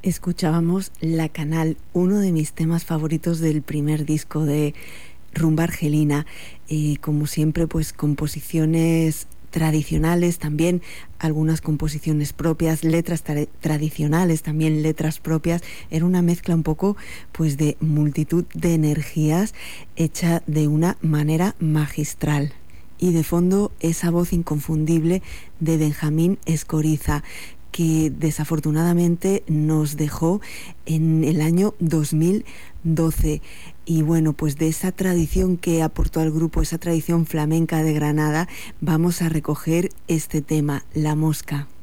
Escuchábamos La Canal, uno de mis temas favoritos del primer disco de Rumba Argelina. Como siempre, pues composiciones tradicionales, también algunas composiciones propias, letras tradicionales, también letras propias. Era una mezcla un poco pues de multitud de energías hecha de una manera magistral. Y de fondo esa voz inconfundible de Benjamín Escoriza, que desafortunadamente nos dejó en el año 2012. Y bueno, pues de esa tradición que aportó al grupo, esa tradición flamenca de Granada, vamos a recoger este tema, La Mosca.